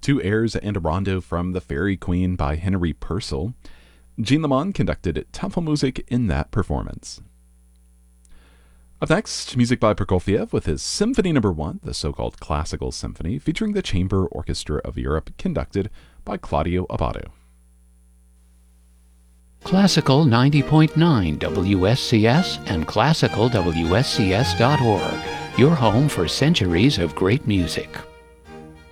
two airs and a rondo from The Fairy Queen by Henry Purcell. Jean Lemon conducted Tafelmusik in that performance. Up next, music by Prokofiev with his Symphony No. 1, the so-called Classical Symphony, featuring the Chamber Orchestra of Europe, conducted by Claudio Abbado. Classical 90.9 WSCS and classicalwscs.org, your home for centuries of great music.